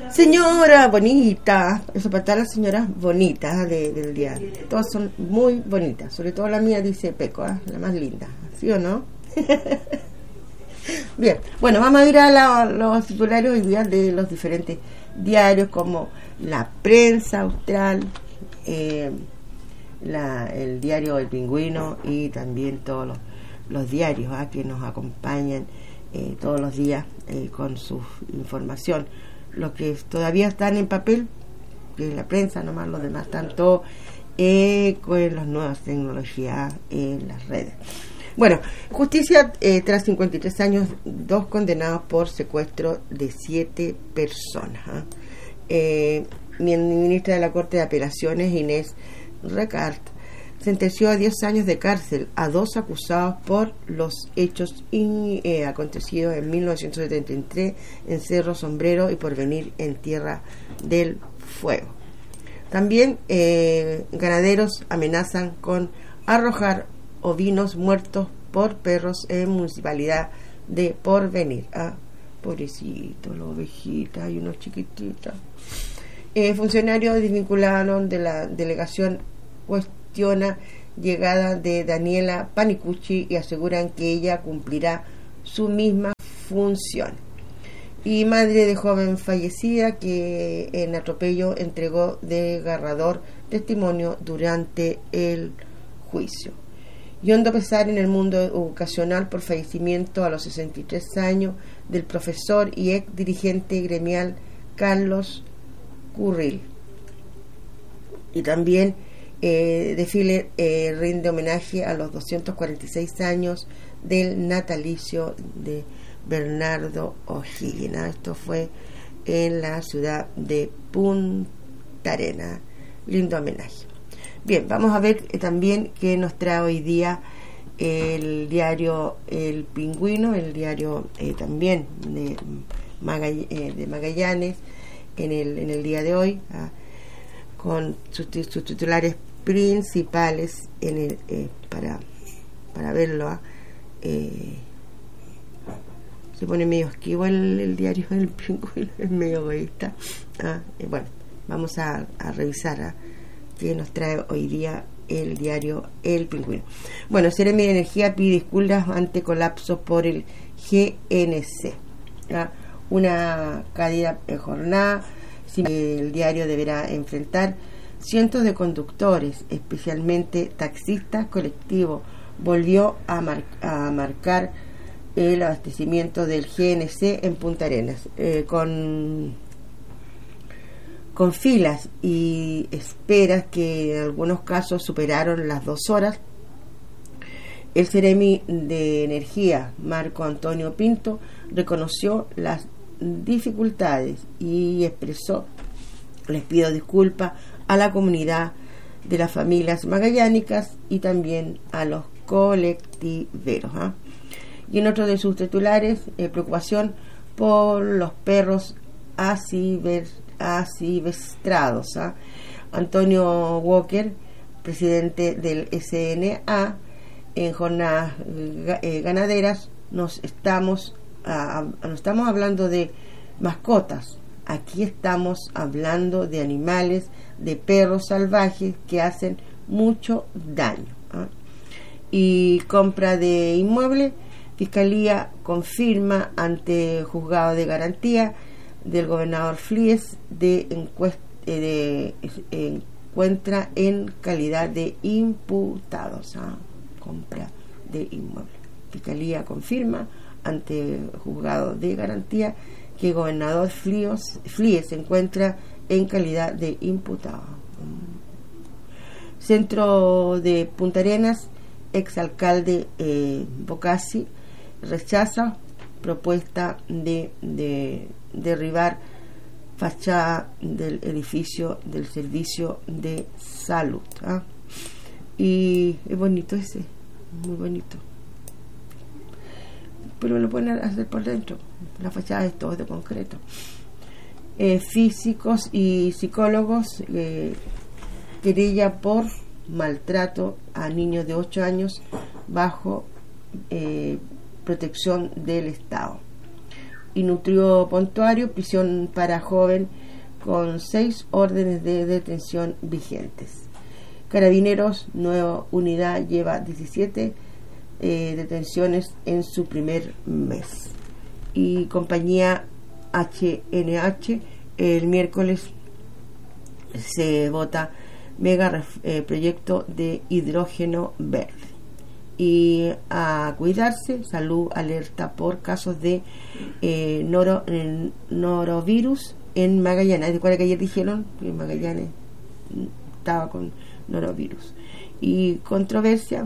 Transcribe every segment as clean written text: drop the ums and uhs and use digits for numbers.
Señora bonita, eso para todas las señoras bonitas del día. Todas son muy bonitas, sobre todo la mía dice Peco, la más linda, ¿sí o no? Bien, bueno, vamos a ir a los titulares hoy día de los diferentes diarios como La Prensa Austral, el diario El Pingüino y también todos los diarios que nos acompañan todos los días con su información. Los que todavía están en papel, que es la prensa nomás, los demás están todos con las nuevas tecnologías en las redes. Bueno, justicia tras 53 años, 2 condenados por secuestro de 7 personas. Mi ministra de la Corte de Apelaciones, Inés Recart, sentenció a 10 años de cárcel a 2 acusados por los hechos acontecidos en 1973 en Cerro Sombrero y Porvenir en Tierra del Fuego. También ganaderos amenazan con arrojar ovinos muertos por perros en municipalidad de Porvenir. Pobrecito, la ovejita, hay unos chiquititos. Funcionarios desvincularon de la delegación cuestiona llegada de Daniela Panicucci y aseguran que ella cumplirá su misma función. Y madre de joven fallecida que en atropello entregó desgarrador testimonio durante el juicio. Y hondo pesar en el mundo educacional por fallecimiento a los 63 años del profesor y ex dirigente gremial Carlos Curril. Y también desfile rinde homenaje a los 246 años del natalicio de Bernardo O'Higgins. Esto fue en la ciudad de Punta Arenas. Lindo homenaje. Bien, vamos a ver también qué nos trae hoy día el diario El Pingüino, el diario también de Magallanes en el día de hoy, con sus titulares principales para verlo. Se pone medio esquivo el diario del Pingüino, es medio egoísta. Bueno, vamos a revisar que nos trae hoy día el diario El Pingüino. Bueno, Seremi de Energía pide disculpas ante colapsos por el GNC. Una cálida jornada. El diario deberá enfrentar cientos de conductores, especialmente taxistas colectivos. Volvió a marcar el abastecimiento del GNC en Punta Arenas, con filas y esperas que en algunos casos superaron las 2 horas. El Seremi de Energía, Marco Antonio Pinto, reconoció las dificultades y expresó: les pido disculpas a la comunidad de las familias magallánicas y también a los colectiveros. Y en otro de sus titulares, preocupación por los perros asilvestrados. Antonio Walker, presidente del SNA, en jornadas ganaderas, no estamos hablando de mascotas, aquí estamos hablando de animales, de perros salvajes que hacen mucho daño. Y compra de inmueble, Fiscalía confirma ante juzgado de garantía del gobernador Flies encuentra en calidad de imputados. Compra de inmueble. Fiscalía confirma ante juzgado de garantía que el gobernador Flies se encuentra en calidad de imputado. Centro de Punta Arenas, exalcalde Bocassi rechaza propuesta de derribar fachada del edificio del servicio de salud. Y es bonito ese, muy bonito, pero lo pueden hacer por dentro. La fachada es todo de concreto. Físicos y psicólogos querella por maltrato a niños de 8 años bajo protección del Estado. Y Nutrio Pontuario, prisión para joven con 6 órdenes de detención vigentes. Carabineros, nueva unidad, lleva 17 detenciones en su primer mes. Y compañía HNH, el miércoles se vota mega proyecto de hidrógeno verde. Y a cuidarse, salud alerta por casos de norovirus en Magallanes. ¿Recuerda que ayer dijeron que Magallanes estaba con norovirus? Y controversia,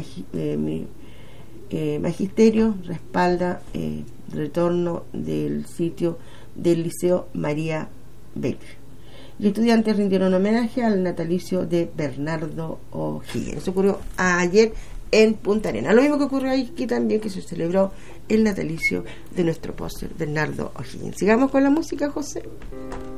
Magisterio respalda retorno del sitio del Liceo María Becker. Y estudiantes rindieron homenaje al natalicio de Bernardo O'Higgins. Eso ocurrió ayer en Punta Arenas. Lo mismo que ocurrió aquí también, que se celebró el natalicio de nuestro prócer Bernardo O'Higgins. Sigamos con la música, José.